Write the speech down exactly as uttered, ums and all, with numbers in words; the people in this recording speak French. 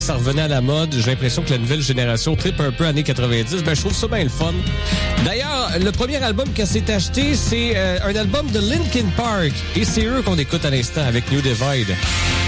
ça revenait à la mode. J'ai l'impression que la nouvelle génération tripe un peu années quatre-vingt-dix. Ben, je trouve ça bien le fun. D'ailleurs, le premier album qu'elle s'est acheté, c'est euh, un album de Linkin Park. Et c'est eux qu'on écoute à l'instant avec New Divide.